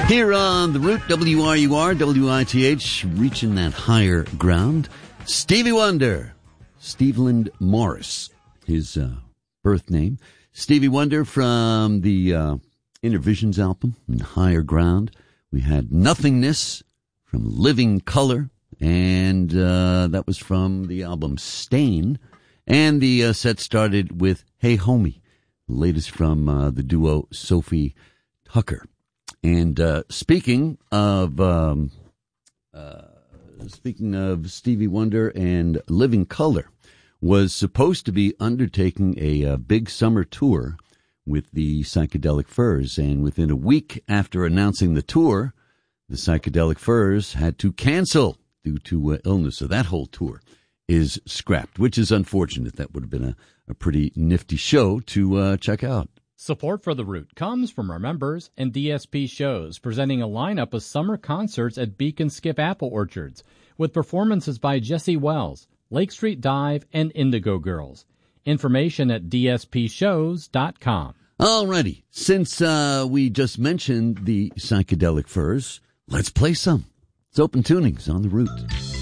Here on The Root, WRUR, WITH, reaching that higher ground. Stevie Wonder, Steveland Morris, his birth name. Stevie Wonder from the Inner Visions album, Higher Ground. We had Nothingness from Living Color, and that was from the album Stain. And the set started with Hey Homie, the latest from the duo Sophie Tucker. And speaking of Stevie Wonder and Living Color, was supposed to be undertaking a big summer tour with the Psychedelic Furs, and within a week after announcing the tour, the Psychedelic Furs had to cancel due to illness. So that whole tour is scrapped, which is unfortunate. That would have been a pretty nifty show to check out. Support for The Root comes from our members and DSP Shows, presenting a lineup of summer concerts at Beacon Skip Apple Orchards, with performances by Jesse Wells, Lake Street Dive, and Indigo Girls. Information at dspshows.com. Alrighty, since we just mentioned the Psychedelic Furs, let's play some. It's Open Tunings on The Root.